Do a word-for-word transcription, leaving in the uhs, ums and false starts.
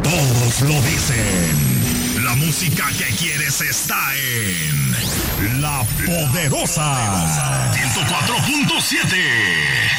Todos lo dicen. La música que quieres está en La Poderosa. ciento cuatro punto siete.